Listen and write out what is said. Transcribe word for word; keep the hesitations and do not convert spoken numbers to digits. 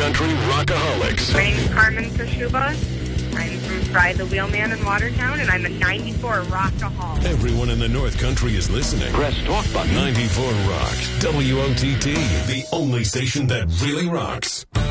Country Rockaholics. My name is Carmen Kashuba. I'm from Fry the Wheelman in Watertown, and I'm a ninety-four Rockaholic. Everyone in the North Country is listening. Press talk button. ninety-four Rock. W O T T. The only station that really rocks.